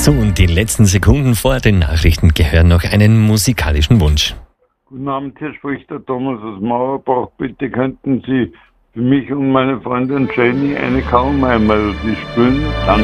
So, und die letzten Sekunden vor den Nachrichten gehören noch einen musikalischen Wunsch. Guten Abend, hier spricht der Thomas aus Mauerbach. Bitte könnten Sie für mich und meine Freundin Jenny eine Karl-May-Melodie spielen? Danke.